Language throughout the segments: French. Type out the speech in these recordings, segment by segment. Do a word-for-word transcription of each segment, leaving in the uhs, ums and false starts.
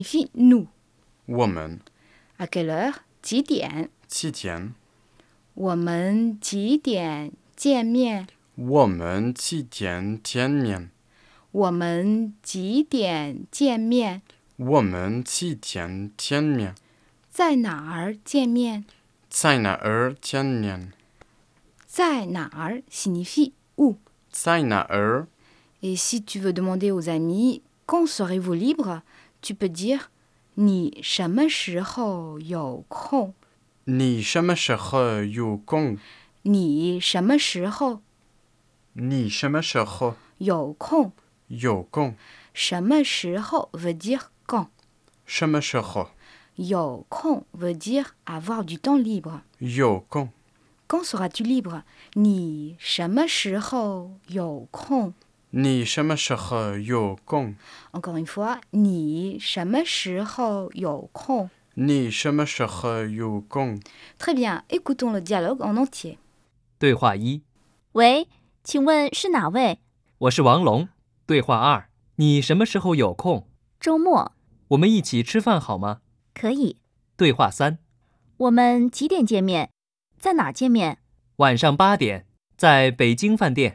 signifie nous. 我们 À quelle heure? 几点？ 几点？ 我们几点见面？ 我们几点见面？ 我们几点见面？ 我们几点见面？ 在哪儿见面？ 在哪儿见面？ 在哪儿 signifie où. 在哪儿？ Et si tu veux demander aux amis quand serez-vous libre, tu peux dire 你什么时候有空？ 你什么时候有空？ 你什么时候你什么时候有空？ 有空？ 什么时候 veut dire quand. 什么时候有空 veut dire avoir du temps libre. 有空？ Quand seras-tu libre? 你什么时候有空？ 你什么时候有空？ Encore une fois, 你什么时候有空？ 你什么时候有空？ Très bien, écoutons le dialogue en entier. 对话一： 喂，请问是哪位？ 我是王龙。对话二：你什么时候有空？ 周末我们一起吃饭好吗？ 可以。 对话三： 我们几点见面？在哪儿见面？ 晚上八点，在北京饭店。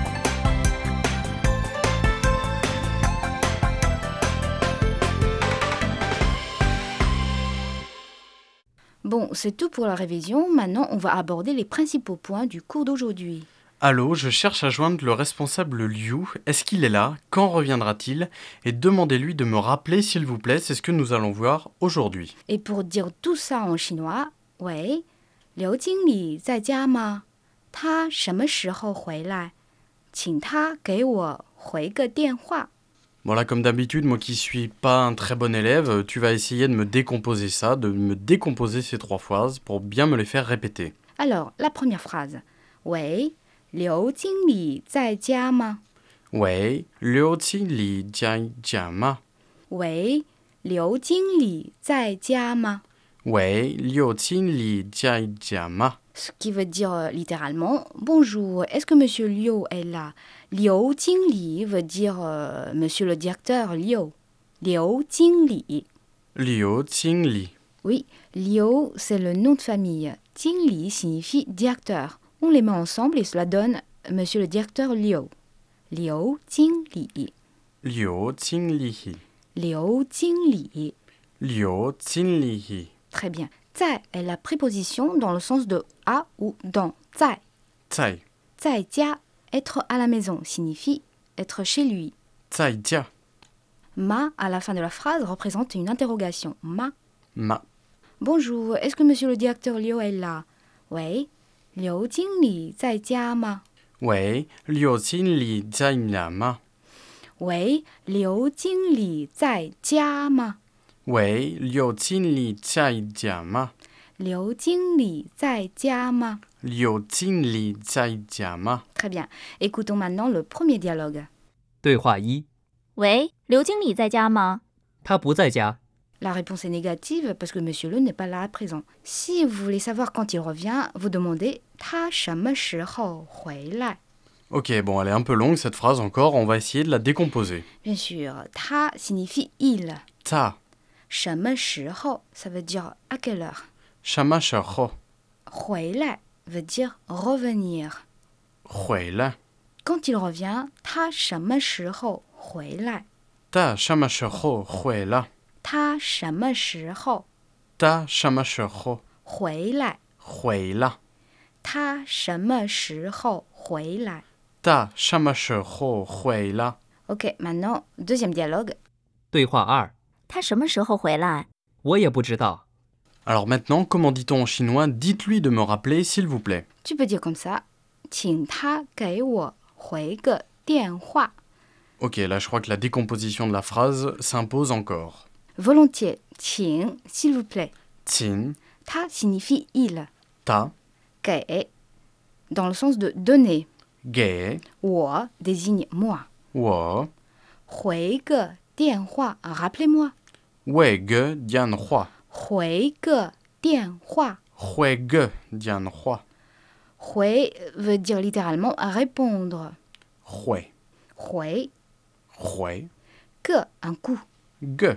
Bon, c'est tout pour la révision. Maintenant, on va aborder les principaux points du cours d'aujourd'hui. Allô, je cherche à joindre le responsable Liu. Est-ce qu'il est là? Quand reviendra-t-il? Et demandez-lui de me rappeler, s'il vous plaît. C'est ce que nous allons voir aujourd'hui. Et pour dire tout ça en chinois, 喂，刘经理在家吗？他什么时候回来？请他给我回个电话。 Voilà, comme d'habitude, moi qui suis pas un très bon élève, tu vas essayer de me décomposer ça, de me décomposer ces trois phrases pour bien me les faire répéter. Alors, la première phrase. 喂，刘经理在家吗？ 喂，刘经理在家吗？ 喂，刘经理在家吗？ 喂，刘经理在家吗？ Ce qui veut dire euh, littéralement bonjour, est-ce que monsieur Liu est là? Liu Jingli veut dire euh, monsieur le directeur Liu. Liu Jingli. Liu Jingli. Oui, Liu c'est le nom de famille. Jingli signifie directeur. On les met ensemble et cela donne monsieur le directeur Liu. Liu Jingli. Liu Jingli. Liu Jingli. Liu Jingli. Très bien. Zai est la préposition dans le sens de à ou dans. Zai. Zai. Zai jia, être à la maison, signifie être chez lui. Zai jia. Ma, à la fin de la phrase, représente une interrogation. Ma. Ma. Bonjour, est-ce que monsieur le directeur Liu est là? Oui. Liu Jingli zai jia ma? Oui, Liu Jingli zai jia ma? Oui. Liu Jingli zai jia ma? Oui, Liu Jingli zai jia ma? Liu Jingli zai jia ma? Liu Jingli zai jia ma? Très bien. Écoutons maintenant le premier dialogue. 对话一： 喂，刘经理在家吗？ 他不在家。 La réponse est négative parce que monsieur Le n'est pas là à présent. Si vous voulez savoir quand il revient, vous demandez 他什么时候回来? Ok, bon, elle est un peu longue cette phrase encore, on va essayer de la décomposer. Bien sûr, 他 signifie il. Ta. 什么时候 ça veut dire à quelle heure. Shama shao. 回来 veut dire revenir. Hui la. Quand il revient, 他什么时候回来? Ta shama shao hui la. 他什么时候 Ta shama shao 回来? hui la. 他什么时候回来? Ta shama shao hui la. Ok, maintenant, deuxième dialogue. 对话二： 他什么时候回来？ 我也不知道。 Alors maintenant, comment dit-on en chinois? Dites-lui de me rappeler, s'il vous plaît. Tu peux dire comme ça. 请他给我回个电话. Ok, là je crois que la décomposition de la phrase s'impose encore. Volontiers. 请, s'il vous plaît. Qin, 他 signifie il. ta, 给 dans le sens de donner. ge, 我 désigne moi. wo, 回个电话 rappelez-moi. wei ge dian hua. 回个电话 Hui ge dian hua. 回 veut dire littéralement répondre. Hui, 回 hui, que un coup. ge,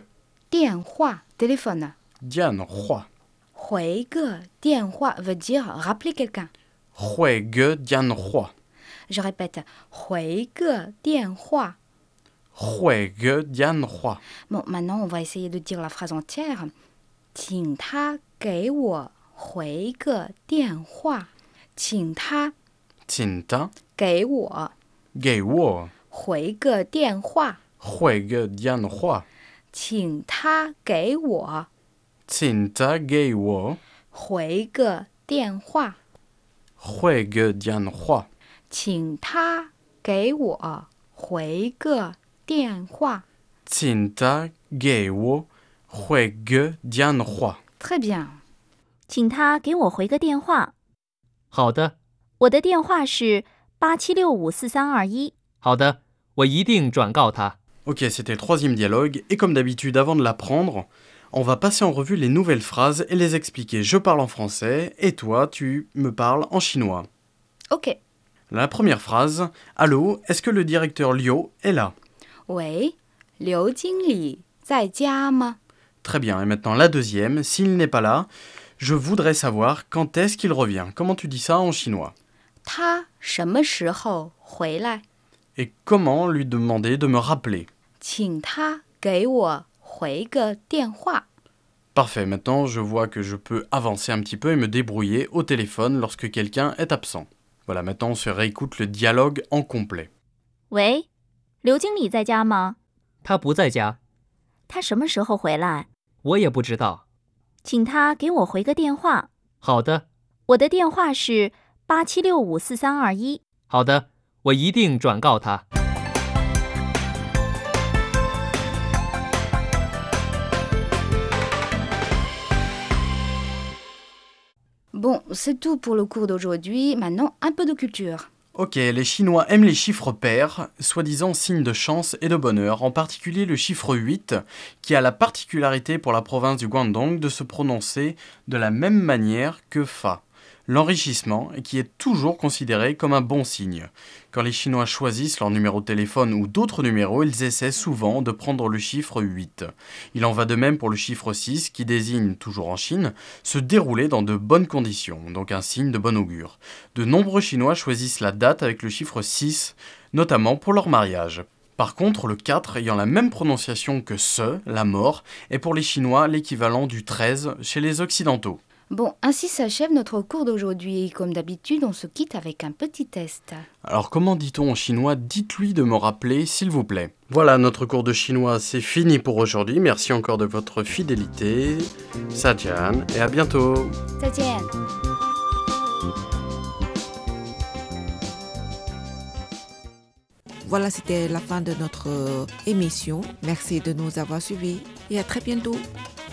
电话 téléphone. Diane, roi. 回个电话 veut dire rappeler quelqu'un. Roi, ge, Diane, roi. Je répète, 回个电话. Roi, ge, Diane, roi. Bon, maintenant, on va essayer de dire la phrase entière. 请他给我回个电话。请他 Tinta, 给我 ge, wo. 回个电话。 Roi, ge, Diane, roi. 请他给我 Tinta, ge, wo. 回个电话。 Roi, ge, Diane, roi. 请他给我回个电话。 Tinta, ge, wo. Roi, ge, Diane, roi. Très bien. 请他给我回个电话。 好的， 我的电话是八七六五四三二一。 好的，我一定转告他。 Ok, c'était le troisième dialogue, et comme d'habitude, avant de l'apprendre, on va passer en revue les nouvelles phrases et les expliquer. Je parle en français, et toi, tu me parles en chinois. Ok. La première phrase, allô, est-ce que le directeur Liu est là? 喂，刘经理在家吗？ Très bien, et maintenant la deuxième, s'il n'est pas là, je voudrais savoir quand est-ce qu'il revient. Comment tu dis ça en chinois? 他什么时候回来？ Et comment lui demander de me rappeler? 请他给我回个电话。 Parfait, maintenant je vois que je peux avancer un petit peu et me débrouiller au téléphone lorsque quelqu'un est absent. Voilà, maintenant on se réécoute le dialogue en complet. 喂，刘经理在家吗？ 他不在家， 他什么时候回来？ 我也不知道。 请他给我回个电话。 好的， 我的电话是八七六五四三二一。 好的，我一定转告他。 Bon, c'est tout pour le cours d'aujourd'hui. Maintenant, un peu de culture. Ok, les Chinois aiment les chiffres pairs, soi-disant signe de chance et de bonheur, en particulier le chiffre huit, qui a la particularité pour la province du Guangdong de se prononcer de la même manière que Fa, l'enrichissement, et qui est toujours considéré comme un bon signe. Quand les Chinois choisissent leur numéro de téléphone ou d'autres numéros, ils essaient souvent de prendre le chiffre huit. Il en va de même pour le chiffre six, qui désigne, toujours en Chine, se dérouler dans de bonnes conditions, donc un signe de bon augure. De nombreux Chinois choisissent la date avec le chiffre six, notamment pour leur mariage. Par contre, le quatre, ayant la même prononciation que ce, la mort, est pour les Chinois l'équivalent du treize chez les Occidentaux. Bon, ainsi s'achève notre cours d'aujourd'hui. Comme d'habitude, on se quitte avec un petit test. Alors comment dit-on en chinois? Dites-lui de me rappeler, s'il vous plaît. Voilà, notre cours de chinois, c'est fini pour aujourd'hui. Merci encore de votre fidélité. Sajian, et à bientôt. 再见。 Voilà, c'était la fin de notre euh, émission. Merci de nous avoir suivis et à très bientôt.